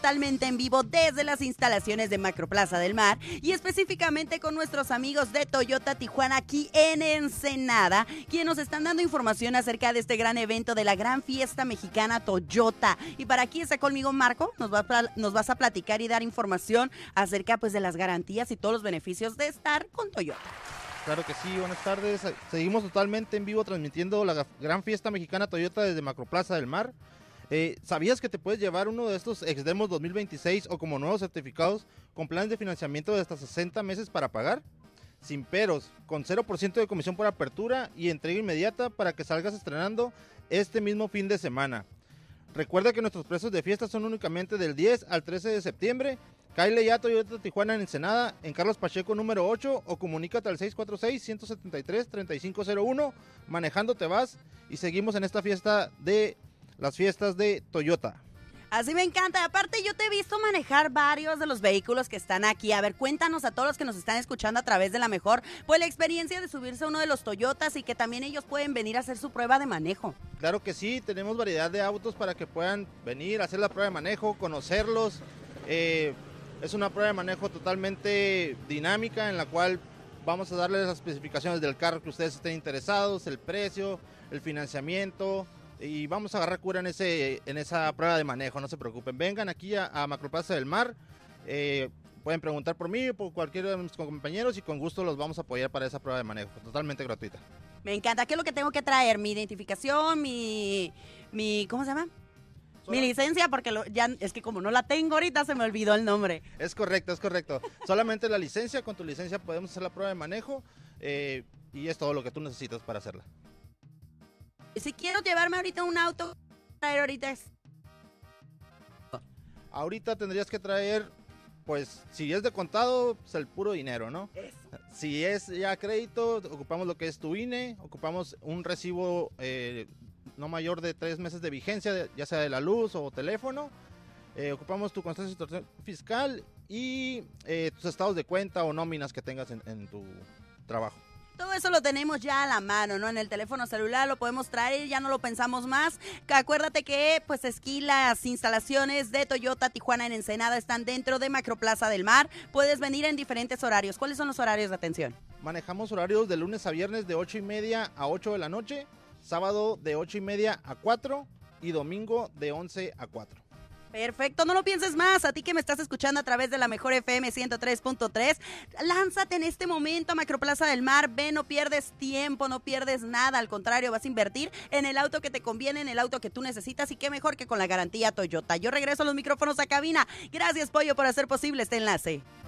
totalmente en vivo desde las instalaciones de Macroplaza del Mar y específicamente con nuestros amigos de Toyota Tijuana aquí en Ensenada, quienes nos están dando información acerca de este gran evento de la gran fiesta mexicana Toyota. Y para aquí está conmigo Marco, nos vas a platicar y dar información acerca pues de las garantías y todos los beneficios de estar con Toyota. Claro que sí, buenas tardes. Seguimos totalmente en vivo transmitiendo la gran fiesta mexicana Toyota desde Macroplaza del Mar. ¿Sabías que te puedes llevar uno de estos Exdemos 2026 o como nuevos certificados con planes de financiamiento de hasta 60 meses para pagar? Sin peros, con 0% de comisión por apertura y entrega inmediata para que salgas estrenando este mismo fin de semana. Recuerda que nuestros precios de fiesta son únicamente del 10 al 13 de septiembre. Cáele ya a Toyota Tijuana en Ensenada, en Carlos Pacheco número 8 o comunícate al 646-173-3501. Manejando te vas y seguimos en esta fiesta de las fiestas de Toyota. Así me encanta. Aparte, yo te he visto manejar varios de los vehículos que están aquí. A ver, cuéntanos a todos los que nos están escuchando a través de La Mejor, pues la experiencia de subirse a uno de los Toyotas y que también ellos pueden venir a hacer su prueba de manejo. Claro que sí, tenemos variedad de autos para que puedan venir a hacer la prueba de manejo, conocerlos. Es una prueba de manejo totalmente dinámica en la cual vamos a darles las especificaciones del carro que ustedes estén interesados, el precio, el financiamiento. Y vamos a agarrar cura en esa prueba de manejo, no se preocupen. Vengan aquí a Macroplaza del Mar, pueden preguntar por mí o por cualquiera de mis compañeros y con gusto los vamos a apoyar para esa prueba de manejo, totalmente gratuita. Me encanta. ¿Qué es lo que tengo que traer? Mi identificación, ¿cómo se llama? Mi licencia, porque ya es que como no la tengo ahorita se me olvidó el nombre. Es correcto. Solamente la licencia, con tu licencia podemos hacer la prueba de manejo y es todo lo que tú necesitas para hacerla. Si quiero llevarme ahorita un auto, traer ahorita Ahorita tendrías que traer, pues, si es de contado, pues el puro dinero, ¿no? Eso. Si es ya crédito, ocupamos lo que es tu INE, ocupamos un recibo no mayor de 3 meses de vigencia, ya sea de la luz o teléfono. Ocupamos tu constancia de situación fiscal y tus estados de cuenta o nóminas que tengas en tu trabajo. Todo eso lo tenemos ya a la mano, ¿no? En el teléfono celular lo podemos traer, ya no lo pensamos más. Acuérdate que, pues, aquí las instalaciones de Toyota Tijuana en Ensenada están dentro de Macroplaza del Mar. Puedes venir en diferentes horarios. ¿Cuáles son los horarios de atención? Manejamos horarios de lunes a viernes de 8:30 a 8 de la noche, sábado de 8:30 a 4 y domingo de 11 a 4. Perfecto, no lo pienses más. A ti que me estás escuchando a través de La Mejor FM 103.3, lánzate en este momento a Macroplaza del Mar. Ve, no pierdes tiempo, no pierdes nada. Al contrario, vas a invertir en el auto que te conviene, en el auto que tú necesitas y qué mejor que con la garantía Toyota. Yo regreso a los micrófonos a cabina. Gracias, Pollo, por hacer posible este enlace.